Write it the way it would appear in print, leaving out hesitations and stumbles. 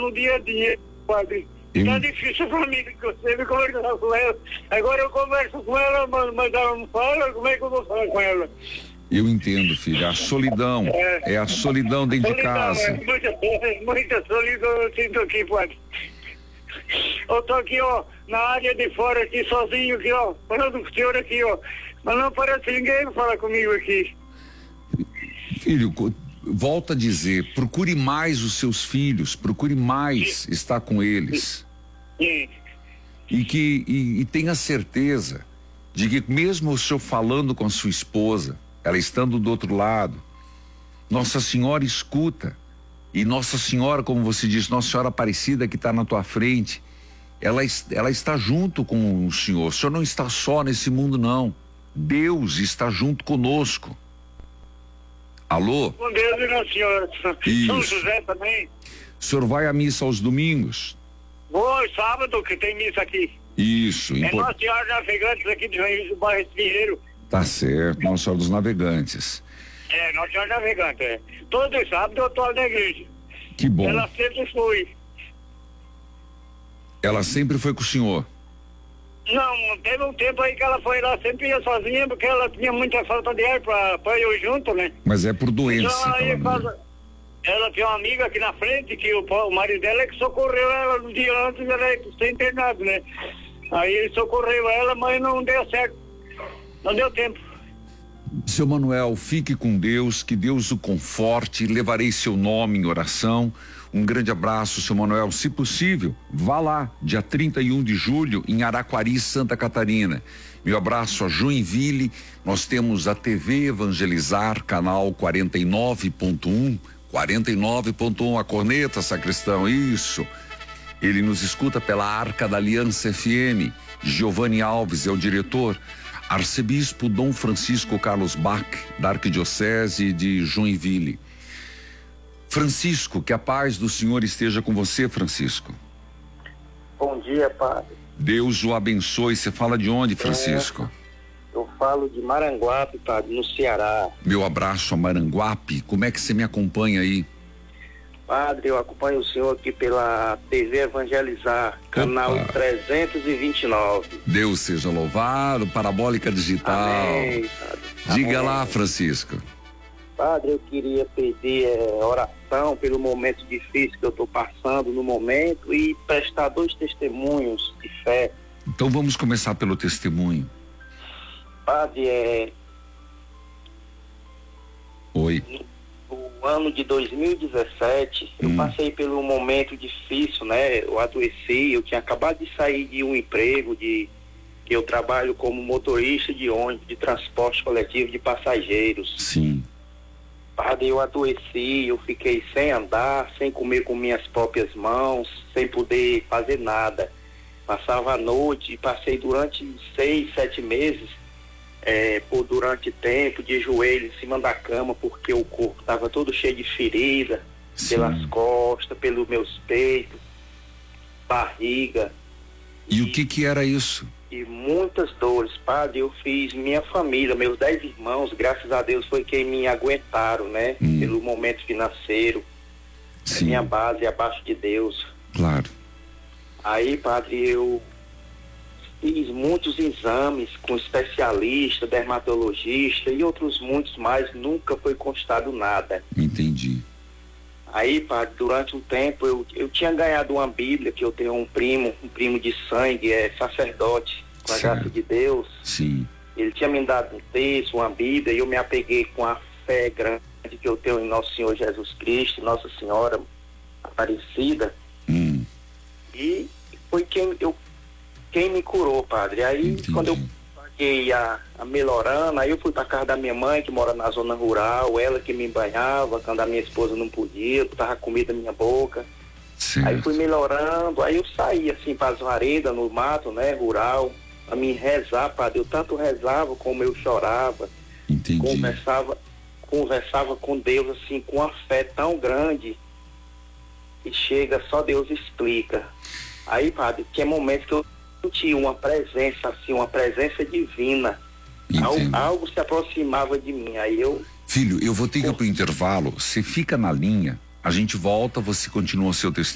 no dia a dia, padre. Tá difícil pra mim, que eu sempre conversar com ela. Agora eu converso com ela, mas ela não fala, como é que eu vou falar com ela? Eu entendo, filho. A solidão. É a solidão dentro de casa. Muita solidão eu sinto aqui, padre. Eu tô aqui, ó, na área de fora, aqui sozinho, aqui, ó, falando com o senhor aqui, ó. Mas não parece ninguém falar comigo aqui. Filho, volta a dizer, procure mais os seus filhos, procure mais estar com eles. E tenha certeza de que mesmo o senhor falando com a sua esposa, ela estando do outro lado, Nossa Senhora escuta. E Nossa Senhora, como você disse, Nossa Senhora Aparecida que está na tua frente, ela está junto com o senhor não está só nesse mundo, não. Deus está junto conosco. Alô? Com Deus e Nossa Senhora. São José também. O senhor vai à missa aos domingos? Vou, sábado que tem missa aqui. Isso. É Nossa Senhora Navegantes aqui do bairro Espinheiro. Tá certo, Nossa Senhora dos Navegantes. Nossa Senhora Navegante, Todo sábado eu tô na igreja. Que bom. Ela sempre foi. Ela sempre foi com o senhor? Não, teve um tempo aí que ela foi lá, sempre ia sozinha, porque ela tinha muita falta de ar pra eu junto, né? Mas é por doença. Então, aí, ela tinha uma amiga aqui na frente, que o marido dela é que socorreu ela no dia antes, ela ia ser internado, né? Aí ele socorreu ela, mas não deu certo. Não deu tempo. Seu Manuel, fique com Deus, que Deus o conforte, levarei seu nome em oração. Um grande abraço, seu Manuel. Se possível, vá lá, dia 31 de julho, em Araquari, Santa Catarina. Meu abraço a Joinville. Nós temos a TV Evangelizar, canal 49.1. 49.1, a corneta, sacristão, isso. Ele nos escuta pela Arca da Aliança FM. Giovanni Alves é o diretor. Arcebispo Dom Francisco Carlos Bach, da Arquidiocese de Joinville. Francisco, que a paz do Senhor esteja com você, Francisco. Bom dia, padre. Deus o abençoe. Você fala de onde, Francisco? Eu falo de Maranguape, padre, no Ceará. Meu abraço a Maranguape. Como é que você me acompanha aí? Padre, eu acompanho o senhor aqui pela TV Evangelizar, canal 329. Deus seja louvado, Parabólica Digital. Amém, padre. Diga lá, Francisco. Padre, eu queria pedir oração pelo momento difícil que eu estou passando no momento e prestar 2 testemunhos de fé. Então vamos começar pelo testemunho. Padre, Oi. No ano de 2017, eu passei por um momento difícil, né? Eu adoeci, eu tinha acabado de sair de um emprego que eu trabalho como motorista de ônibus, de transporte coletivo de passageiros. Sim. Padre, eu adoeci, eu fiquei sem andar, sem comer com minhas próprias mãos, sem poder fazer nada. Passava a noite e passei durante 6, 7 meses durante tempo de joelho em cima da cama, porque o corpo estava todo cheio de ferida. Sim. Pelas costas, pelos meus peitos, barriga. E o que era isso? E muitas dores, padre. Eu fiz minha família, meus 10 irmãos, graças a Deus foi quem me aguentaram, né? Pelo momento financeiro. Sim. Minha base é abaixo de Deus. Claro. Aí, padre, eu fiz muitos exames com especialista, dermatologista e outros muitos mais, nunca foi constado nada. Entendi. Aí, padre, durante um tempo eu tinha ganhado uma Bíblia, que eu tenho um primo de sangue, sacerdote, com a graça de Deus. Sim. Ele tinha me dado um texto, uma Bíblia, e eu me apeguei com a fé grande que eu tenho em Nosso Senhor Jesus Cristo, Nossa Senhora Aparecida. E foi quem me curou, padre. Aí, entendi. Quando eu paguei a melhorando, aí eu fui pra casa da minha mãe, que mora na zona rural, ela que me banhava, quando a minha esposa não podia, botava comida na minha boca. Certo. Aí fui melhorando, aí eu saí assim pras varedas, no mato, né, rural, pra me rezar, padre. Eu tanto rezava como eu chorava. Entendi. Conversava com Deus, assim, com uma fé tão grande, que chega, só Deus explica. Aí, padre, tinha momentos que eu senti uma presença, assim, uma presença divina. Algo se aproximava de mim. Aí eu... Filho, eu vou ter que ir pro intervalo. Você fica na linha, a gente volta, você continua o seu testemunho.